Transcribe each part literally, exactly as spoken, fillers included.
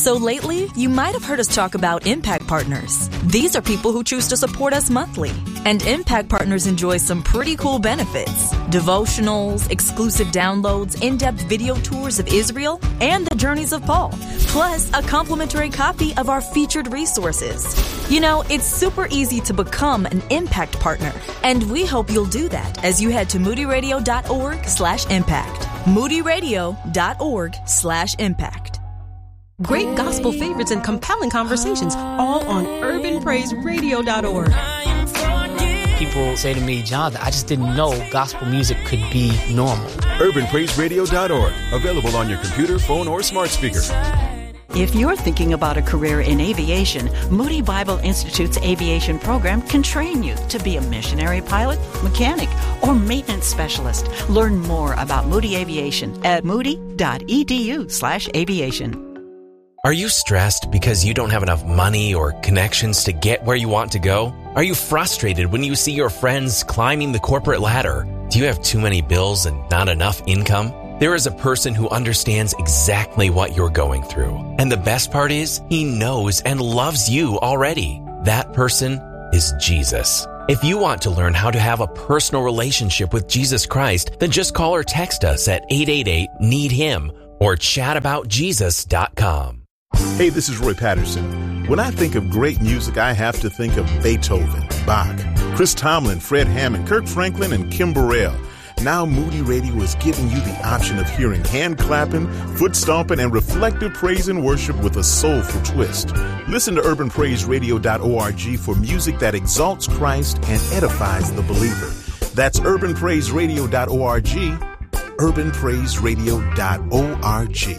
So lately, you might have heard us talk about Impact Partners. These are people who choose to support us monthly. And Impact Partners enjoy some pretty cool benefits. Devotionals, exclusive downloads, in-depth video tours of Israel, and the journeys of Paul. Plus, a complimentary copy of our featured resources. You know, it's super easy to become an Impact Partner. And we hope you'll do that as you head to moodyradio.org slash impact. moodyradio.org slash impact. Great gospel favorites and compelling conversations, all on urban praise radio dot org. People say to me, Jonathan, I just didn't know gospel music could be normal. urban praise radio dot org, available on your computer, phone, or smart speaker. If you're thinking about a career in aviation, Moody Bible Institute's aviation program can train you to be a missionary pilot, mechanic, or maintenance specialist. Learn more about Moody Aviation at moody.edu slash aviation. Are you stressed because you don't have enough money or connections to get where you want to go? Are you frustrated when you see your friends climbing the corporate ladder? Do you have too many bills and not enough income? There is a person who understands exactly what you're going through. And the best part is, he knows and loves you already. That person is Jesus. If you want to learn how to have a personal relationship with Jesus Christ, then just call or text us at eight eight eight, need him or chat about jesus dot com. Hey, this is Roy Patterson. When I think of great music, I have to think of Beethoven, Bach, Chris Tomlin, Fred Hammond, Kirk Franklin, and Kim Burrell. Now Moody Radio is giving you the option of hearing hand clapping, foot stomping, and reflective praise and worship with a soulful twist. Listen to urban praise radio dot org for music that exalts Christ and edifies the believer. That's urban praise radio dot org, urban praise radio dot org.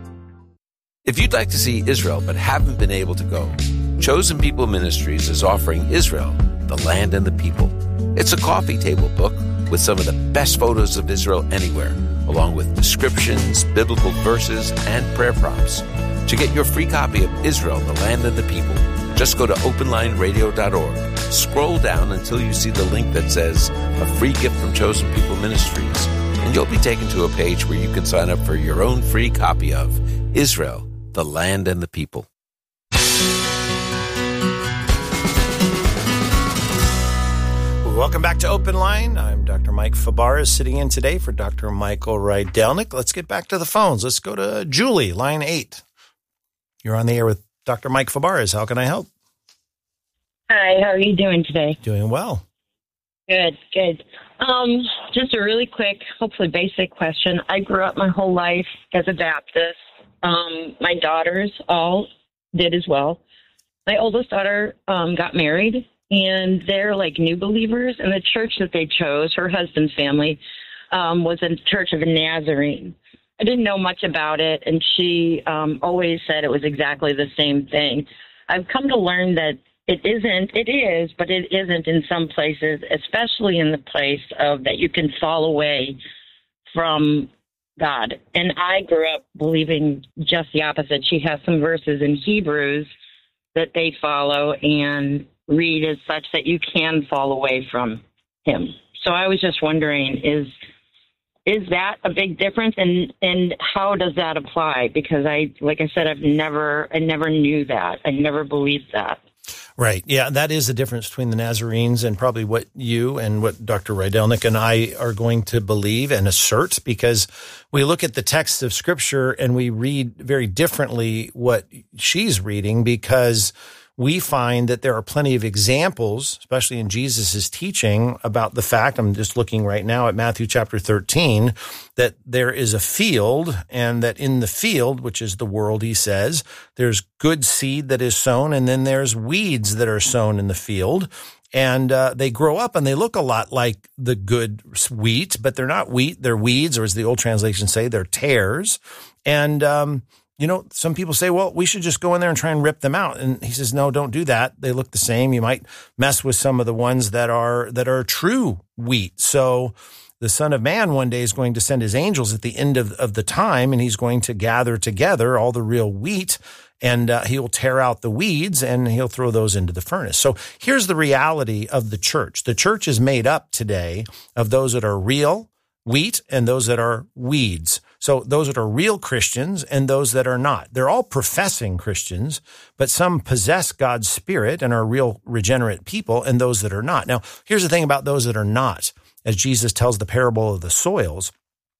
If you'd like to see Israel but haven't been able to go, Chosen People Ministries is offering Israel, the Land and the People. It's a coffee table book with some of the best photos of Israel anywhere, along with descriptions, biblical verses, and prayer prompts. To get your free copy of Israel, the Land and the People, just go to open line radio dot org. Scroll down until you see the link that says A Free Gift from Chosen People Ministries, and you'll be taken to a page where you can sign up for your own free copy of Israel, the Land and the People. Welcome back to Open Line. I'm Doctor Mike Fabarez sitting in today for Doctor Michael Rydelnik. Let's get back to the phones. Let's go to Julie, line eight. You're on the air with Doctor Mike Fabarez. How can I help? Hi, how are you doing today? Doing well. Good, good. Um, just a really quick, hopefully basic question. I grew up my whole life as a Baptist. Um, my daughters all did as well. My oldest daughter um, got married, and they're like new believers. And the church that they chose, her husband's family, um, was a Church of the Nazarene. I didn't know much about it, and she um, always said it was exactly the same thing. I've come to learn that it isn't, it is, but it isn't in some places, especially in the place of that you can fall away from God. And I grew up believing just the opposite. She has some verses in Hebrews that they follow and read as such that you can fall away from him. So I was just wondering, is is that a big difference, and and how does that apply? Because I, like I said, I've never, I never knew that. I never believed that. Right. Yeah, that is the difference between the Nazarenes and probably what you and what Doctor Rydelnik and I are going to believe and assert, because we look at the text of Scripture and we read very differently what she's reading, because we find that there are plenty of examples, especially in Jesus' teaching, about the fact, I'm just looking right now at Matthew chapter thirteen, that there is a field, and that in the field, which is the world, he says, there's good seed that is sown, and then there's weeds that are sown in the field. And uh, they grow up and they look a lot like the good wheat, but they're not wheat, they're weeds, or as the old translations say, they're tares. And um You know, some people say, well, we should just go in there and try and rip them out. And he says, no, don't do that. They look the same. You might mess with some of the ones that are that are true wheat. So the Son of Man one day is going to send his angels at the end of, of the time, and he's going to gather together all the real wheat, and uh, he'll tear out the weeds, and he'll throw those into the furnace. So here's the reality of the church. The church is made up today of those that are real, wheat and those that are weeds. So those that are real Christians and those that are not. They're all professing Christians, but some possess God's Spirit and are real regenerate people, and those that are not. Now, here's the thing about those that are not. As Jesus tells the parable of the soils,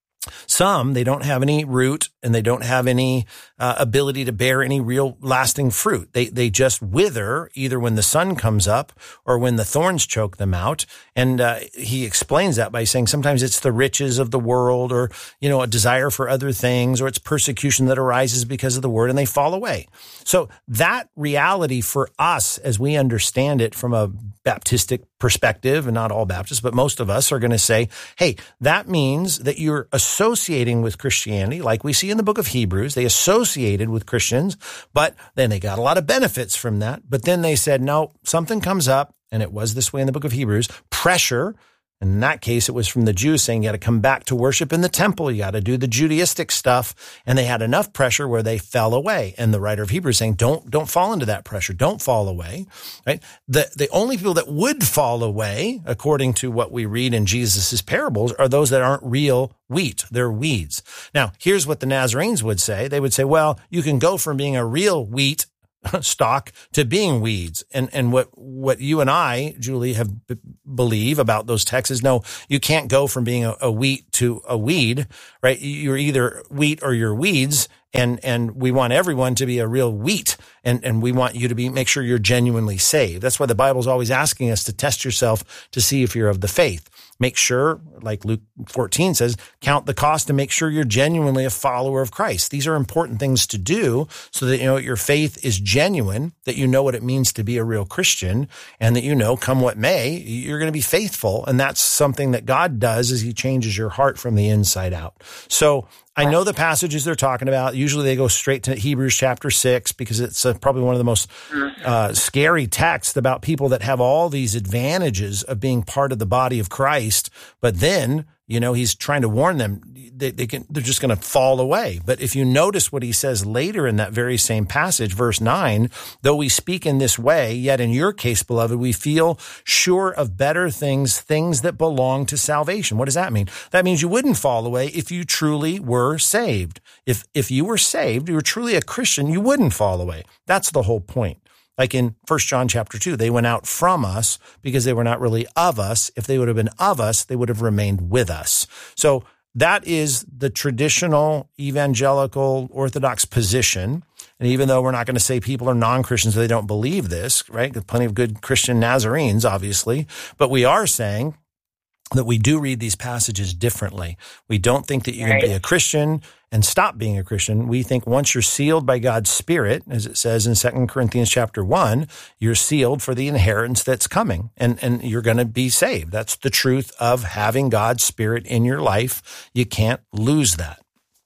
some, they don't have any root and they don't have any uh, ability to bear any real lasting fruit. They they just wither either when the sun comes up or when the thorns choke them out. And uh, he explains that by saying sometimes it's the riches of the world, or, you know, a desire for other things, or it's persecution that arises because of the word, and they fall away. So that reality for us, as we understand it from a Baptistic perspective, and not all Baptists, but most of us are going to say, hey, that means that you're associating with Christianity, like we see in the book of Hebrews. They associated with Christians, but then they got a lot of benefits from that. But then they said, no, something comes up, and it was this way in the book of Hebrews, pressure. In that case, it was from the Jews saying you got to come back to worship in the temple. You got to do the Judaistic stuff. And they had enough pressure where they fell away. And the writer of Hebrews saying, don't, don't fall into that pressure. Don't fall away, right? The, the only people that would fall away, according to what we read in Jesus's parables, are those that aren't real wheat. They're weeds. Now, here's what the Nazarenes would say. They would say, well, you can go from being a real wheat stock to being weeds. And, and what, what you and I, Julie, have b- believe about those texts is no, you can't go from being a, a wheat to a weed, right? You're either wheat or you're weeds. And, and we want everyone to be a real wheat. And, and we want you to be, make sure you're genuinely saved. That's why the Bible's always asking us to test yourself to see if you're of the faith. Make sure, like Luke fourteen says, count the cost and make sure you're genuinely a follower of Christ. These are important things to do so that you know your faith is genuine, that you know what it means to be a real Christian, and that you know, come what may, you're going to be faithful. And that's something that God does, is he changes your heart from the inside out. So I know the passages they're talking about. Usually they go straight to Hebrews chapter six because it's uh, probably one of the most uh, scary texts about people that have all these advantages of being part of the body of Christ. But then, you know, he's trying to warn them, they, they can, they're just going to fall away. But if you notice what he says later in that very same passage, verse nine, though we speak in this way, yet in your case, beloved, we feel sure of better things, things that belong to salvation. What does that mean? That means you wouldn't fall away if you truly were saved. If, if you were saved, you were truly a Christian, you wouldn't fall away. That's the whole point. Like in First John chapter two, they went out from us because they were not really of us. If they would have been of us, they would have remained with us. So that is the traditional evangelical Orthodox position. And even though we're not going to say people are non-Christians, they don't believe this, right? There's plenty of good Christian Nazarenes, obviously. But we are saying that we do read these passages differently. We don't think that you can be a Christian and stop being a Christian. We think once you're sealed by God's Spirit, as it says in Second Corinthians chapter one, you're sealed for the inheritance that's coming, and, and you're going to be saved. That's the truth of having God's Spirit in your life. You can't lose that.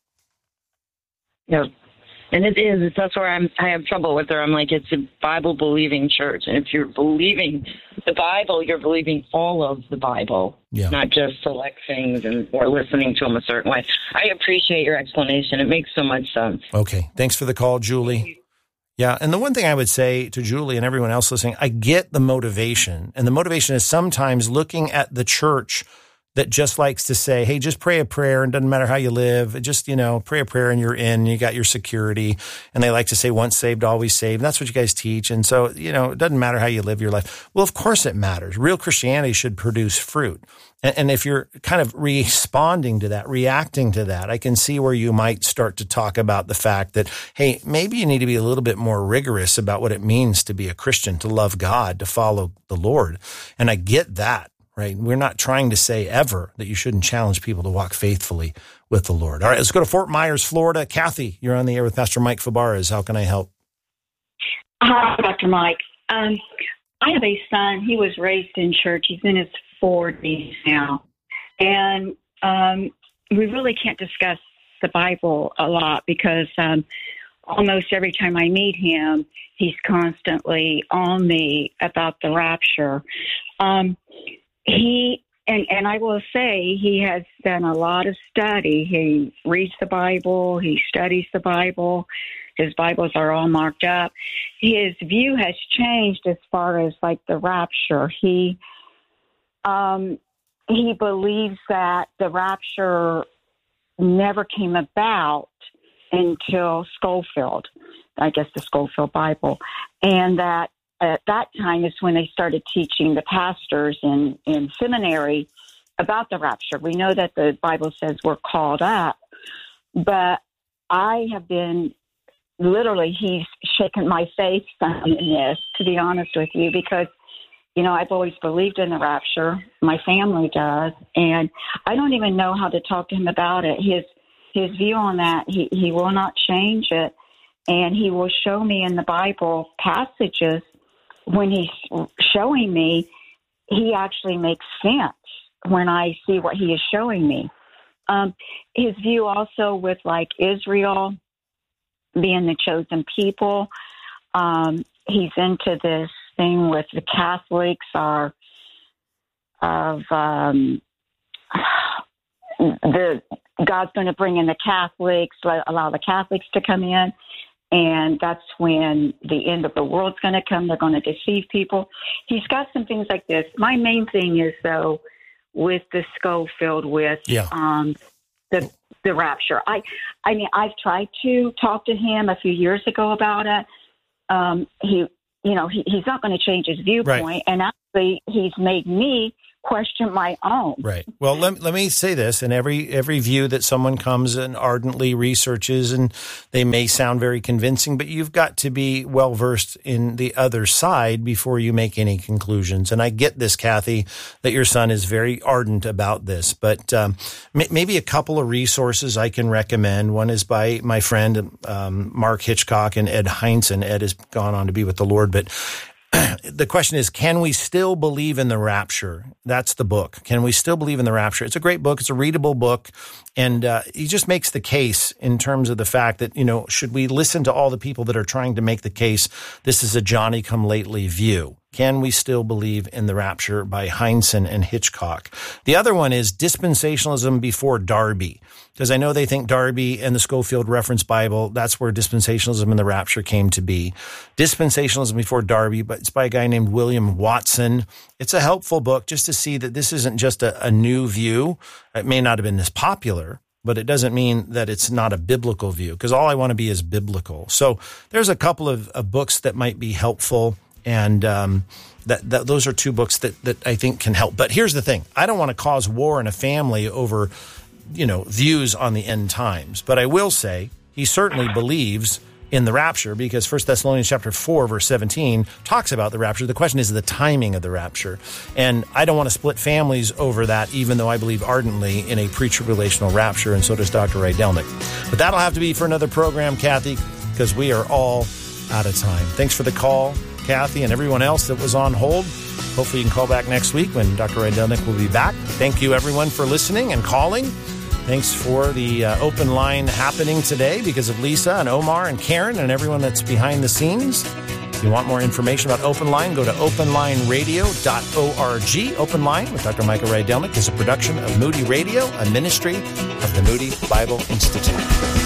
Yeah. And it is. That's where I'm, I have trouble with her. I'm like, it's a Bible-believing church. And if you're believing the Bible, you're believing all of the Bible, yeah. Not just select things and or listening to them a certain way. I appreciate your explanation. It makes so much sense. Okay. Thanks for the call, Julie. Yeah. And the one thing I would say to Julie and everyone else listening, I get the motivation. And the motivation is sometimes looking at the church that just likes to say, hey, just pray a prayer and doesn't matter how you live. Just, you know, pray a prayer and you're in, you got your security. And they like to say once saved, always saved. And that's what you guys teach. And so, you know, it doesn't matter how you live your life. Well, of course it matters. Real Christianity should produce fruit. And, and if you're kind of responding to that, reacting to that, I can see where you might start to talk about the fact that, hey, maybe you need to be a little bit more rigorous about what it means to be a Christian, to love God, to follow the Lord. And I get that. Right. We're not trying to say ever that you shouldn't challenge people to walk faithfully with the Lord. All right, let's go to Fort Myers, Florida. Kathy, you're on the air with Pastor Mike Fabarez. How can I help? Hi, Doctor Mike. Um, I have a son. He was raised in church. He's in his forties now. And um, we really can't discuss the Bible a lot because um, almost every time I meet him, he's constantly on me about the rapture. Um He, and, and I will say he has done a lot of study. He reads the Bible. He studies the Bible. His Bibles are all marked up. His view has changed as far as like the rapture. He, um, he believes that the rapture never came about until Schofield, I guess the Schofield Bible, and that at that time is when they started teaching the pastors in, in seminary about the rapture. We know that the Bible says we're called up, but I have been, literally, he's shaken my faith in this, to be honest with you, because, you know, I've always believed in the rapture. My family does, and I don't even know how to talk to him about it. His his view on that, he, he will not change it, and he will show me in the Bible passages. When he's showing me, he actually makes sense when I see what he is showing me. Um, his view also with, like, Israel being the chosen people, um, he's into this thing with the Catholics are of um, the God's going to bring in the Catholics, allow the Catholics to come in, and that's when the end of the world's going to come. They're going to deceive people. He's got some things like this. My main thing is, though, with the Schofield, with yeah. um, the the rapture. I, I mean, I've tried to talk to him a few years ago about it. Um, he, you know, he, he's not going to change his viewpoint, right. and actually, he's made me question my own. Right. Well, let, let me say this. In every every view that someone comes and ardently researches, and they may sound very convincing, but you've got to be well-versed in the other side before you make any conclusions. And I get this, Kathy, that your son is very ardent about this. But um, m- maybe a couple of resources I can recommend. One is by my friend um, Mark Hitchcock and Ed Heinzen. Ed has gone on to be with the Lord, but the question is, can we still believe in the rapture? That's the book. Can we still believe in the rapture? It's a great book. It's a readable book. And uh, he just makes the case in terms of the fact that, you know, should we listen to all the people that are trying to make the case this is a Johnny-come-lately view? Can we still believe in the rapture by Heinzen and Hitchcock? The other one is Dispensationalism Before Darby, because I know they think Darby and the Schofield Reference Bible, that's where dispensationalism and the rapture came to be. Dispensationalism Before Darby, but it's by a guy named William Watson. It's a helpful book just to see that this isn't just a, a new view. It may not have been as popular, but it doesn't mean that it's not a biblical view, because all I want to be is biblical. So there's a couple of, of books that might be helpful. And um, that, that those are two books that, that I think can help. But here's the thing. I don't want to cause war in a family over, you know, views on the end times. But I will say he certainly believes in the rapture, because First Thessalonians chapter four, verse seventeen talks about the rapture. The question is the timing of the rapture. And I don't want to split families over that, even though I believe ardently in a pre-tribulational rapture, and so does Doctor Rydelnik. But that'll have to be for another program, Kathy, because we are all out of time. Thanks for the call, Kathy, and everyone else that was on hold. Hopefully you can call back next week when Doctor Rydelnik will be back. Thank you, everyone, for listening and calling. Thanks for the uh, open line happening today because of Lisa and Omar and Karen and everyone that's behind the scenes. If you want more information about Open Line, go to open line radio dot org. Open Line with Doctor Michael Rydelnik is a production of Moody Radio, a ministry of the Moody Bible Institute.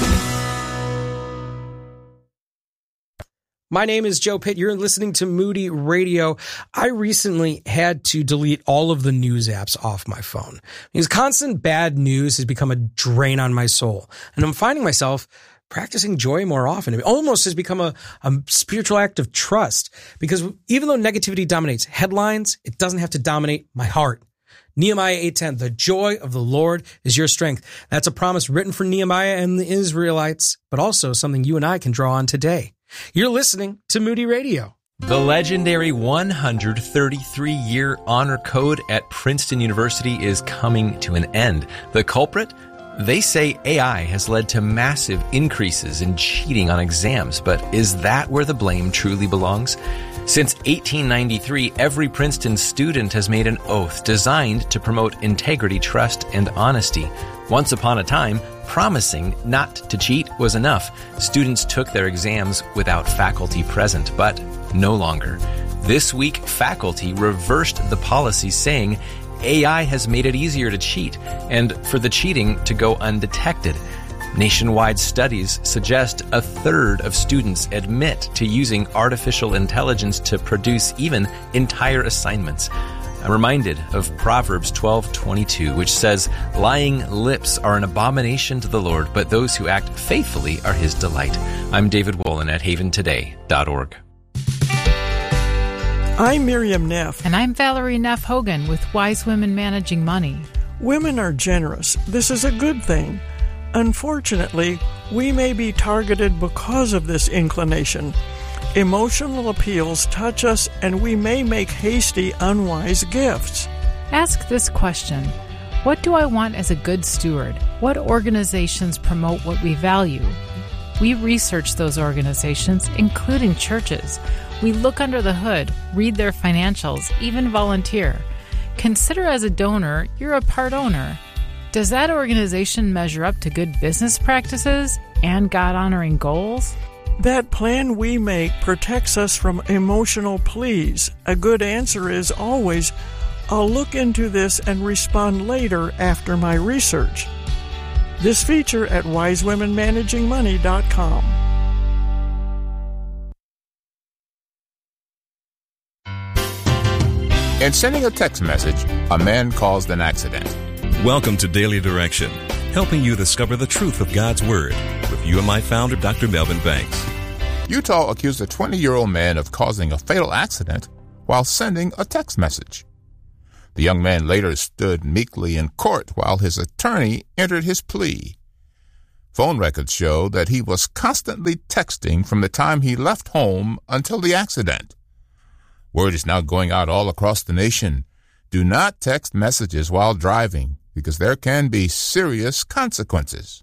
My name is Joe Pitt. You're listening to Moody Radio. I recently had to delete all of the news apps off my phone because constant bad news has become a drain on my soul. And I'm finding myself practicing joy more often. It almost has become a, a spiritual act of trust, because even though negativity dominates headlines, it doesn't have to dominate my heart. Nehemiah eight ten, the joy of the Lord is your strength. That's a promise written for Nehemiah and the Israelites, but also something you and I can draw on today. You're listening to Moody Radio. The legendary one hundred thirty-three year honor code at Princeton University is coming to an end. The culprit? They say A I has led to massive increases in cheating on exams, but is that where the blame truly belongs? Since eighteen ninety-three, every Princeton student has made an oath designed to promote integrity, trust, and honesty. Once upon a time, promising not to cheat was enough. Students took their exams without faculty present, but no longer. This week, faculty reversed the policy, saying A I has made it easier to cheat and for the cheating to go undetected. Nationwide studies suggest a third of students admit to using artificial intelligence to produce even entire assignments. I'm reminded of Proverbs twelve twenty-two, which says, "Lying lips are an abomination to the Lord, but those who act faithfully are his delight." I'm David Wolin at haven today dot org. I'm Miriam Neff. And I'm Valerie Neff Hogan with Wise Women Managing Money. Women are generous. This is a good thing. Unfortunately, we may be targeted because of this inclination. Emotional appeals touch us, and we may make hasty, unwise gifts. Ask this question: what do I want as a good steward? What organizations promote what we value? We research those organizations, including churches. We look under the hood, read their financials, even volunteer. Consider as a donor, you're a part owner. Does that organization measure up to good business practices and God-honoring goals? That plan we make protects us from emotional pleas. A good answer is always, "I'll look into this and respond later after my research." This feature at wise women managing money dot com. In sending a text message, a man caused an accident. Welcome to Daily Direction, helping you discover the truth of God's Word with U M I founder Doctor Melvin Banks. Utah accused a twenty-year-old man of causing a fatal accident while sending a text message. The young man later stood meekly in court while his attorney entered his plea. Phone records show that he was constantly texting from the time he left home until the accident. Word is now going out all across the nation. Do not text messages while driving, because there can be serious consequences.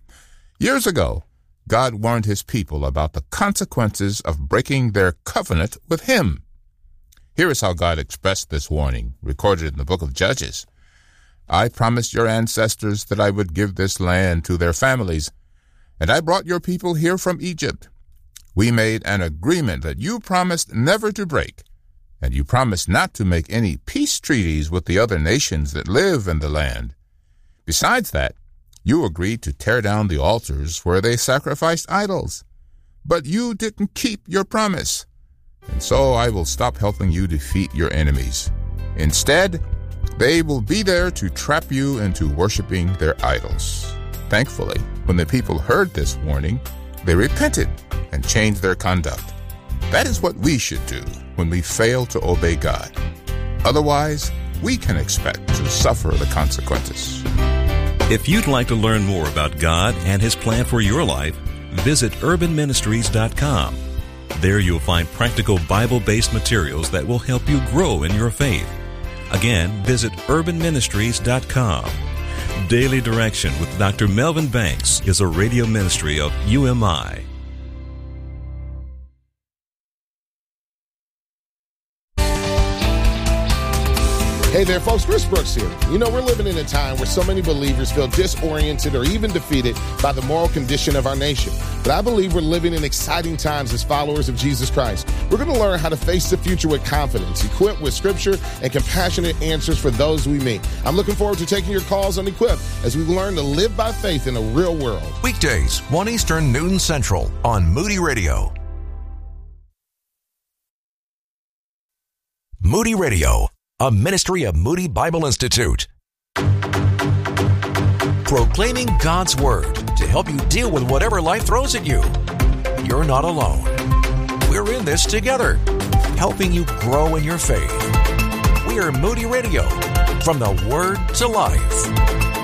Years ago, God warned his people about the consequences of breaking their covenant with him. Here is how God expressed this warning, recorded in the book of Judges. "I promised your ancestors that I would give this land to their families, and I brought your people here from Egypt. We made an agreement that you promised never to break, and you promised not to make any peace treaties with the other nations that live in the land. Besides that, you agreed to tear down the altars where they sacrificed idols. But you didn't keep your promise, and so I will stop helping you defeat your enemies. Instead, they will be there to trap you into worshiping their idols." Thankfully, when the people heard this warning, they repented and changed their conduct. That is what we should do when we fail to obey God. Otherwise, we can expect to suffer the consequences. If you'd like to learn more about God and his plan for your life, visit urban ministries dot com. There you'll find practical Bible-based materials that will help you grow in your faith. Again, visit urban ministries dot com. Daily Direction with Doctor Melvin Banks is a radio ministry of U M I. Hey there, folks. Chris Brooks here. You know, we're living in a time where so many believers feel disoriented or even defeated by the moral condition of our nation. But I believe we're living in exciting times as followers of Jesus Christ. We're going to learn how to face the future with confidence, equipped with scripture and compassionate answers for those we meet. I'm looking forward to taking your calls on Equip as we learn to live by faith in a real world. Weekdays, one Eastern, noon Central on Moody Radio. Moody Radio, a ministry of Moody Bible Institute. Proclaiming God's Word to help you deal with whatever life throws at you. You're not alone. We're in this together, helping you grow in your faith. We are Moody Radio, from the Word to Life.